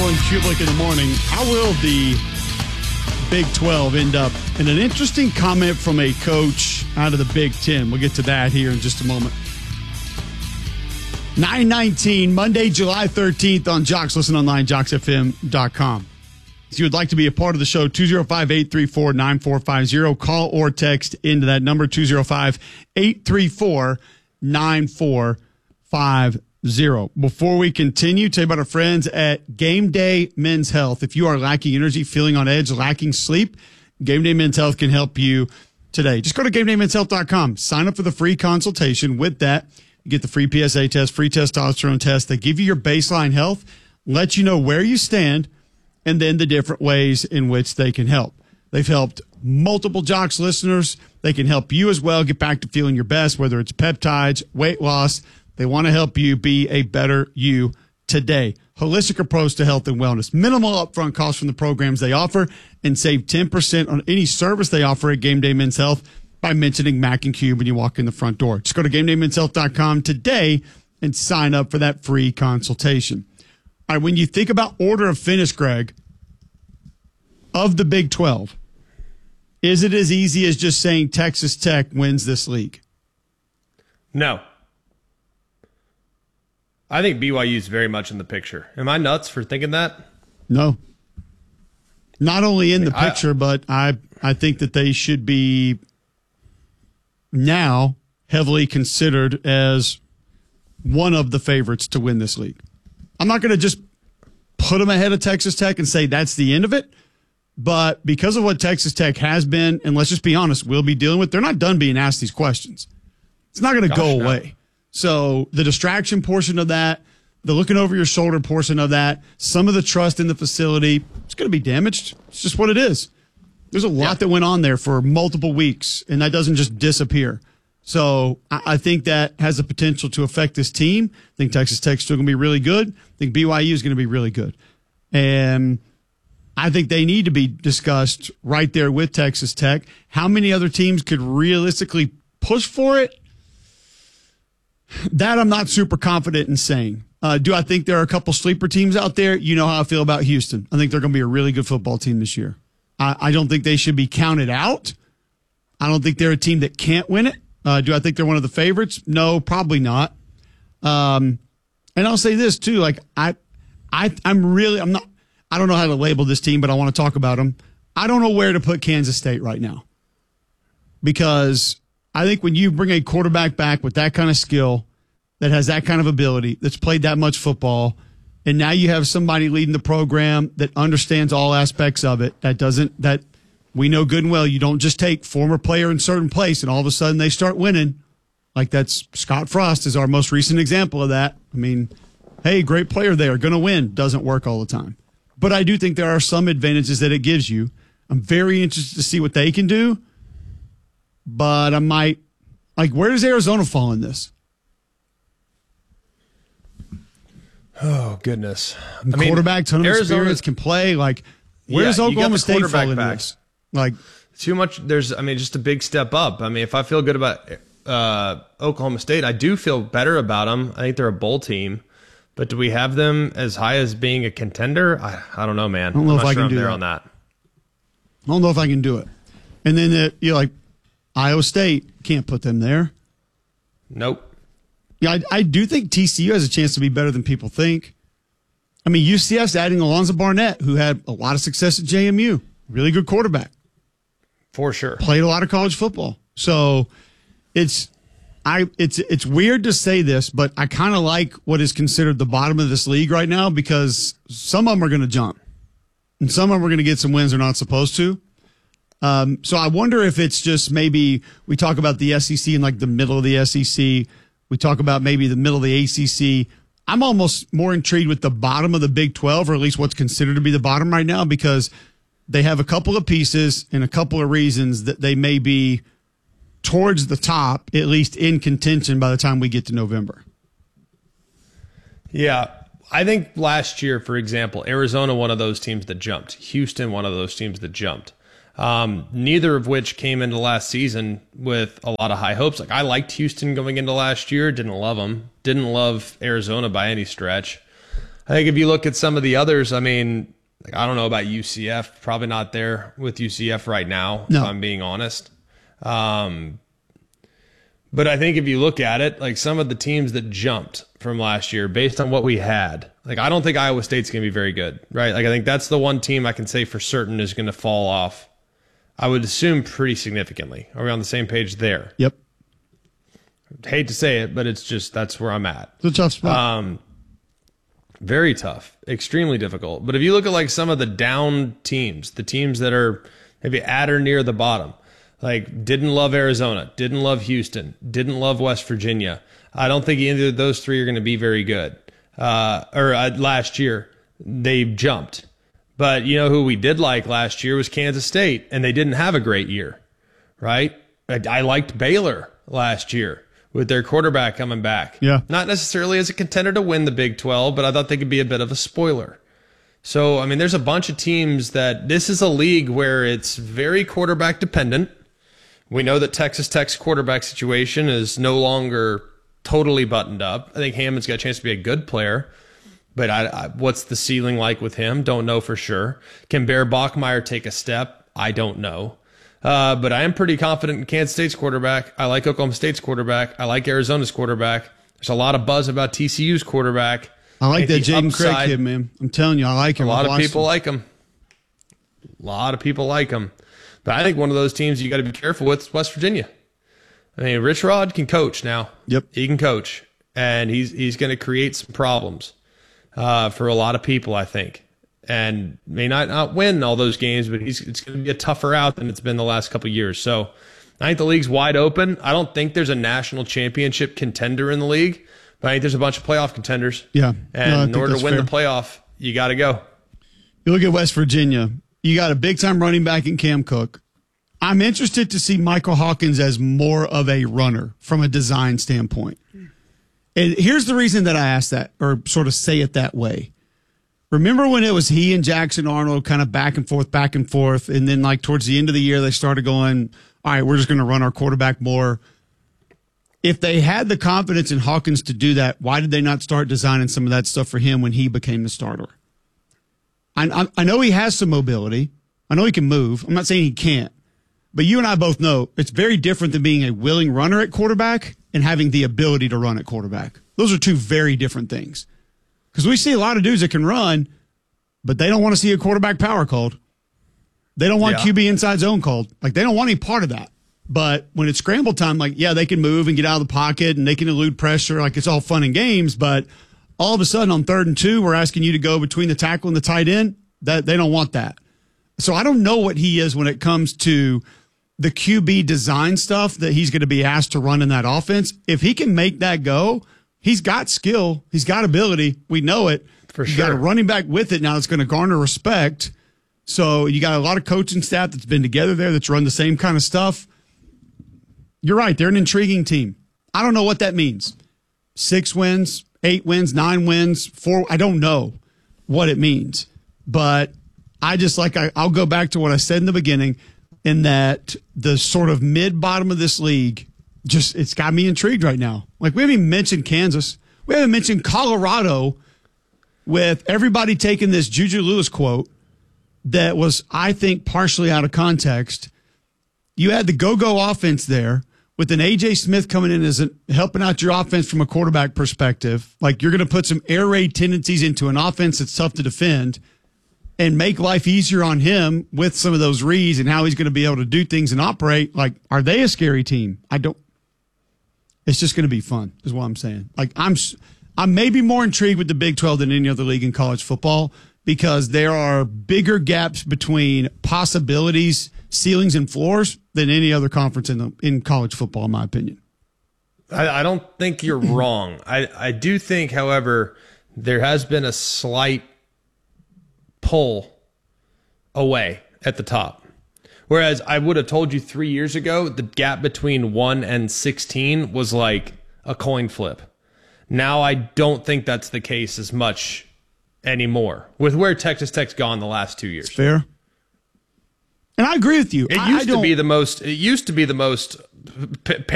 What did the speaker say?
and Kublik in the morning. How will the Big 12 end up? And an interesting comment from a coach out of the Big 10. We'll get to that here in just a moment. 9:19, Monday, July 13th on Jocks. Listen online, jocksfm.com. If you would like to be a part of the show, 205-834-9450. Call or text into that number, 205-834-9450. Before we continue, tell you about our friends at Game Day Men's Health. If you are lacking energy, feeling on edge, lacking sleep, Game Day Men's Health can help you today. Just go to GameDayMen'sHealth.com. Sign up for the free consultation. With that, you get the free PSA test, free testosterone test. They give you your baseline health, let you know where you stand, and then the different ways in which they can help. They've helped multiple Jocks listeners. They can help you as well get back to feeling your best, whether it's peptides, weight loss. They want to help you be a better you today. Holistic approach to health and wellness. Minimal upfront costs from the programs they offer, and save 10% on any service they offer at Game Day Men's Health by mentioning Mac and Cube when you walk in the front door. Just go to GameDayMen'sHealth.com today and sign up for that free consultation. All right, when you think about order of finish, Greg, of the Big 12, is it as easy as just saying Texas Tech wins this league? No. I think BYU is very much in the picture. Am I nuts for thinking that? No. Not only in the picture, but I think that they should be now heavily considered as one of the favorites to win this league. I'm not going to just put them ahead of Texas Tech and say that's the end of it, but because of what Texas Tech has been, and let's just be honest, we'll be dealing with, they're not done being asked these questions. It's not going to go away. So the distraction portion of that, the looking over your shoulder portion of that, some of the trust in the facility, it's going to be damaged. It's just what it is. There's a lot that went on there for multiple weeks, and that doesn't just disappear. So I think that has the potential to affect this team. I think Texas Tech's still going to be really good. I think BYU is going to be really good. And I think they need to be discussed right there with Texas Tech. How many other teams could realistically push for it? That I'm not super confident in saying. Do I think there are a couple sleeper teams out there? You know how I feel about Houston. I think they're going to be a really good football team this year. I don't think they should be counted out. I don't think they're a team that can't win it. Do I think they're one of the favorites? No, probably not. And I'll say this too. Like I'm not. I don't know how to label this team, but I want to talk about them. I don't know where to put Kansas State right now, because I think when you bring a quarterback back with that kind of skill, that has that kind of ability, that's played that much football, and now you have somebody leading the program that understands all aspects of it, that we know good and well, you don't just take former player in a certain place and all of a sudden they start winning. Like that's Scott Frost is our most recent example of that. I mean, hey, great player there, going to win. Doesn't work all the time. But I do think there are some advantages that it gives you. I'm very interested to see what they can do. But I might, like, where does Arizona fall in this? Oh, goodness. Quarterback, ton of experience, can play. Like, where does Oklahoma State fall in this? Like, too much. There's, just a big step up. If I feel good about Oklahoma State, I do feel better about them. I think they're a bowl team. But do we have them as high as being a contender? I don't know, man. I don't know if I can do that. On that. I don't know if I can do it. And then, Iowa State, can't put them there. Nope. Yeah, I do think TCU has a chance to be better than people think. UCF's adding Alonzo Barnett, who had a lot of success at JMU. Really good quarterback. For sure. Played a lot of college football. So it's weird to say this, but I kind of like what is considered the bottom of this league right now, because some of them are going to jump. And some of them are going to get some wins they're not supposed to. So I wonder if it's just maybe we talk about the SEC in like the middle of the SEC. We talk about maybe the middle of the ACC. I'm almost more intrigued with the bottom of the Big 12, or at least what's considered to be the bottom right now, because they have a couple of pieces and a couple of reasons that they may be towards the top, at least in contention by the time we get to November. Yeah. I think last year, for example, Arizona, one of those teams that jumped. Houston, one of those teams that jumped. Neither of which came into last season with a lot of high hopes. Like, I liked Houston going into last year, didn't love them, didn't love Arizona by any stretch. I think if you look at some of the others, I mean, like, I don't know about UCF. Probably not there with UCF right now, No. if I'm being honest. But I think if you look at it, like some of the teams that jumped from last year based on what we had, like I don't think Iowa State's going to be very good, right? Like I think that's the one team I can say for certain is going to fall off. I would assume pretty significantly. Are we on the same page there? Yep. Hate to say it, but it's just that's where I'm at. It's a tough spot. Very tough, extremely difficult. But if you look at like some of the down teams, the teams that are maybe at or near the bottom, like didn't love Arizona, didn't love Houston, didn't love West Virginia. I don't think either of those three are going to be very good. Last year, they jumped. But you know who we did like last year was Kansas State, and they didn't have a great year, right? I liked Baylor last year with their quarterback coming back. Yeah. Not necessarily as a contender to win the Big 12, but I thought they could be a bit of a spoiler. So, I mean, there's a bunch of teams that this is a league where it's very quarterback dependent. We know that Texas Tech's quarterback situation is no longer totally buttoned up. I think Hammond's got a chance to be a good player, but what's the ceiling like with him? Don't know for sure. Can Bear Bachmeier take a step? I don't know. But I am pretty confident in Kansas State's quarterback. I like Oklahoma State's quarterback. I like Arizona's quarterback. There's a lot of buzz about TCU's quarterback. I like that Jaden Craig kid, man. I'm telling you, I like him. A lot of people like him. A lot of people like him. But I think one of those teams you got to be careful with is West Virginia. I mean, Rich Rod can coach now. Yep. He can coach. And he's going to create some problems for a lot of people, I think. And may not win all those games, but it's going to be a tougher out than it's been the last couple of years. So I think the league's wide open. I don't think there's a national championship contender in the league, but I think there's a bunch of playoff contenders. Yeah. And in order to win the playoff, you got to go. You look at West Virginia, you got a big-time running back in Cam Cook. I'm interested to see Michael Hawkins as more of a runner from a design standpoint. And here's the reason that I ask that, or sort of say it that way. Remember when it was he and Jackson Arnold kind of back and forth, and then like towards the end of the year, they started going, all right, we're just going to run our quarterback more. If they had the confidence in Hawkins to do that, why did they not start designing some of that stuff for him when he became the starter? I know he has some mobility. I know he can move. I'm not saying he can't. But you and I both know it's very different than being a willing runner at quarterback and having the ability to run at quarterback. Those are two very different things. Because we see a lot of dudes that can run, but they don't want to see a quarterback power called. They don't want QB inside zone called. Like, they don't want any part of that. But when it's scramble time, like, yeah, they can move and get out of the pocket and they can elude pressure. Like, it's all fun and games. But all of a sudden on 3rd and 2, we're asking you to go between the tackle and the tight end. That they don't want that. So I don't know what he is when it comes to the QB design stuff that he's going to be asked to run in that offense. If he can make that go, he's got skill. He's got ability. We know it. For sure. You got a running back with it now that's going to garner respect. So you got a lot of coaching staff that's been together there that's run the same kind of stuff. You're right. They're an intriguing team. I don't know what that means. 6 wins, 8 wins, 9 wins, 4. I don't know what it means. But I just I'll go back to what I said in the beginning, in that the sort of mid-bottom of this league, it's got me intrigued right now. Like, we haven't even mentioned Kansas. We haven't mentioned Colorado, with everybody taking this Juju Lewis quote that was, I think, partially out of context. You had the go-go offense there with an A.J. Smith coming in as helping out your offense from a quarterback perspective. Like, you're going to put some air raid tendencies into an offense that's tough to defend and make life easier on him with some of those reads and how he's going to be able to do things and operate. Like, are they a scary team? It's just going to be fun, is what I'm saying. Like, I'm maybe more intrigued with the Big 12 than any other league in college football, because there are bigger gaps between possibilities, ceilings, and floors than any other conference in college football, in my opinion. I don't think you're wrong. I do think, however, there has been a slight pull away at the top. Whereas I would have told you 3 years ago, the gap between 1 and 16 was like a coin flip. Now I don't think that's the case as much anymore with where Texas Tech's gone the last 2 years. It's fair. And I agree with you. It used to be the most